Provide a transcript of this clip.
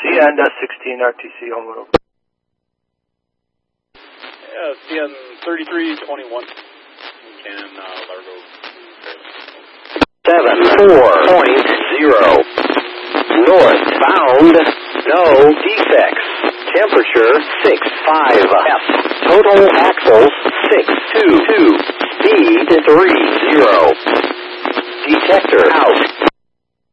CN 16 RTC Homewood over. CN 3321. Can Largo. 74.0. Northbound, no defects. Temperature 65 F. Total axles 622. Speed 30. Detector out.